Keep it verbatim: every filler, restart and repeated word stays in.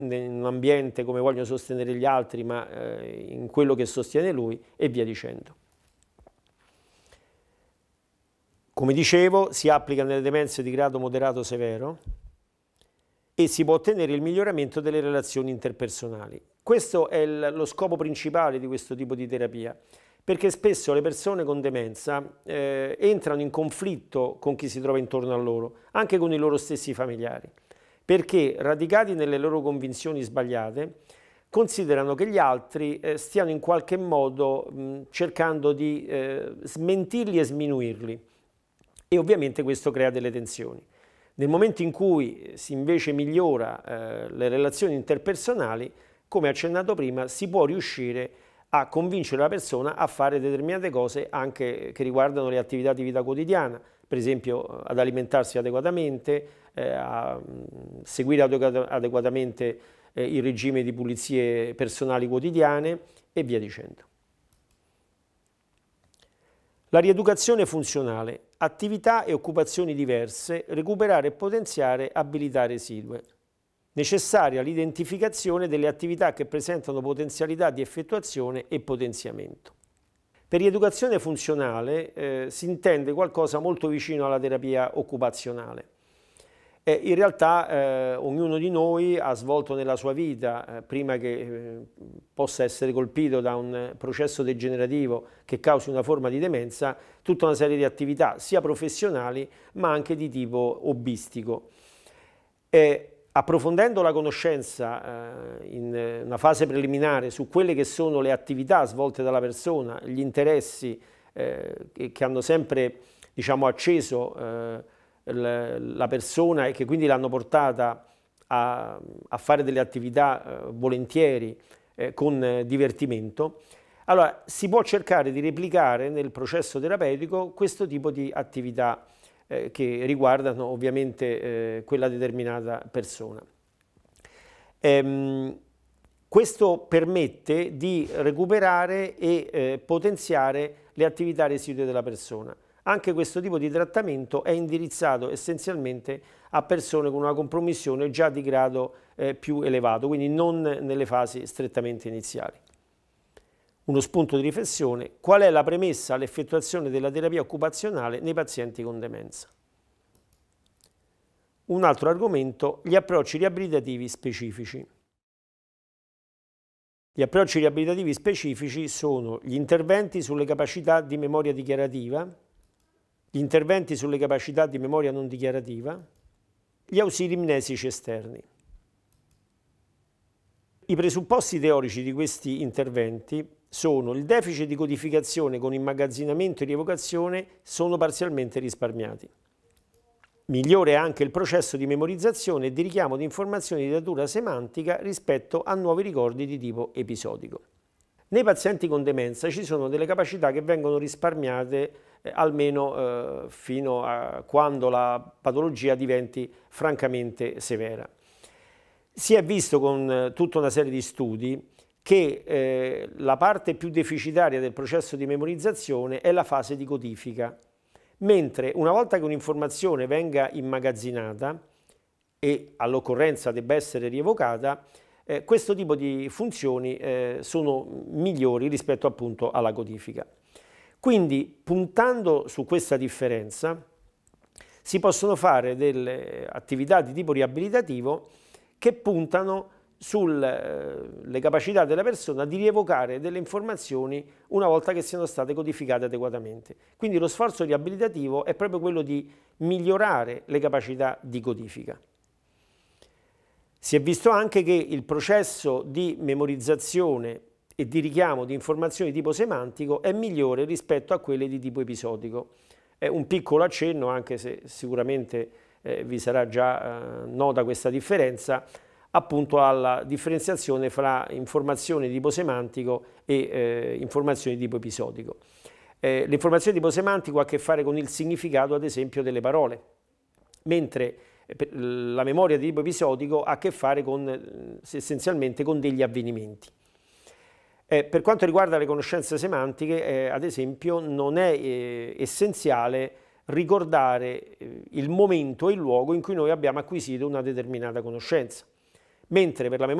in un ambiente come vogliono sostenere gli altri, ma eh, in quello che sostiene lui, e via dicendo. Come dicevo, si applica nelle demenze di grado moderato severo e si può ottenere il miglioramento delle relazioni interpersonali. Questo è il, lo scopo principale di questo tipo di terapia, perché spesso le persone con demenza eh, entrano in conflitto con chi si trova intorno a loro, anche con i loro stessi familiari, perché radicati nelle loro convinzioni sbagliate, considerano che gli altri eh, stiano in qualche modo mh, cercando di eh, smentirli e sminuirli, e ovviamente questo crea delle tensioni. Nel momento in cui si invece migliora eh, le relazioni interpersonali, come accennato prima, si può riuscire a convincere la persona a fare determinate cose anche che riguardano le attività di vita quotidiana, per esempio ad alimentarsi adeguatamente, eh, a mh, seguire adeguatamente eh, il regime di pulizie personali quotidiane e via dicendo. La rieducazione funzionale, attività e occupazioni diverse, recuperare e potenziare abilità residue. Necessaria l'identificazione delle attività che presentano potenzialità di effettuazione e potenziamento. Per rieducazione funzionale eh, si intende qualcosa molto vicino alla terapia occupazionale. Eh, in realtà eh, ognuno di noi ha svolto nella sua vita, eh, prima che eh, possa essere colpito da un processo degenerativo che causi una forma di demenza, tutta una serie di attività, sia professionali ma anche di tipo hobbistico. Eh, approfondendo la conoscenza eh, in una fase preliminare su quelle che sono le attività svolte dalla persona, gli interessi eh, che, che hanno sempre, diciamo, acceso eh, la persona e che quindi l'hanno portata a, a fare delle attività eh, volentieri, eh, con eh, divertimento, allora si può cercare di replicare nel processo terapeutico questo tipo di attività eh, che riguardano ovviamente eh, quella determinata persona. Ehm, questo permette di recuperare e eh, potenziare le attività residue della persona. Anche questo tipo di trattamento è indirizzato essenzialmente a persone con una compromissione già di grado eh, più elevato, quindi non nelle fasi strettamente iniziali. Uno spunto di riflessione: qual è la premessa all'effettuazione della terapia occupazionale nei pazienti con demenza? Un altro argomento: gli approcci riabilitativi specifici. Gli approcci riabilitativi specifici sono gli interventi sulle capacità di memoria dichiarativa, gli interventi sulle capacità di memoria non dichiarativa, gli ausili mnesici esterni. I presupposti teorici di questi interventi sono: il deficit di codificazione con immagazzinamento e rievocazione sono parzialmente risparmiati. Migliore anche il processo di memorizzazione e di richiamo di informazioni di natura semantica rispetto a nuovi ricordi di tipo episodico. Nei pazienti con demenza ci sono delle capacità che vengono risparmiate eh, almeno eh, fino a quando la patologia diventi francamente severa. Si è visto con eh, tutta una serie di studi che eh, la parte più deficitaria del processo di memorizzazione è la fase di codifica, mentre una volta che un'informazione venga immagazzinata e all'occorrenza debba essere rievocata, eh, questo tipo di funzioni eh, sono migliori rispetto appunto alla codifica. Quindi, puntando su questa differenza, si possono fare delle attività di tipo riabilitativo che puntano sulle eh, capacità della persona di rievocare delle informazioni una volta che siano state codificate adeguatamente. Quindi lo sforzo riabilitativo è proprio quello di migliorare le capacità di codifica. Si è visto anche che il processo di memorizzazione e di richiamo di informazioni di tipo semantico è migliore rispetto a quelle di tipo episodico. È un piccolo accenno, anche se sicuramente eh, vi sarà già eh, nota questa differenza, appunto alla differenziazione fra informazioni di tipo semantico e eh, informazioni di tipo episodico. Eh, l'informazione di tipo semantico ha a che fare con il significato, ad esempio, delle parole, mentre la memoria di tipo episodico ha a che fare con, essenzialmente con degli avvenimenti. Eh, per quanto riguarda le conoscenze semantiche, eh, ad esempio, non è eh, essenziale ricordare eh, il momento e il luogo in cui noi abbiamo acquisito una determinata conoscenza, mentre per la memoria